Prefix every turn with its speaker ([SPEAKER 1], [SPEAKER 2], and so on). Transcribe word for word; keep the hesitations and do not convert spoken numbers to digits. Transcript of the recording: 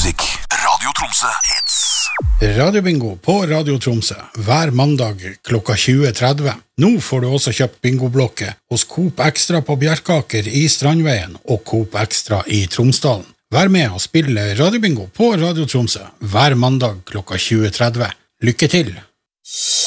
[SPEAKER 1] musikk. Radio Tromsø Hits.
[SPEAKER 2] Radiobingo på Radio Tromsø hver mandag klokka tjue tretti. Nå får du også kjøpt bingoblokke hos Coop Extra på Bjerkaker i Strandveien og Coop Extra i Tromsdalen. Vær med og spille Radiobingo på Radio Tromsø hver mandag klokka tjue tretti. Lykke til!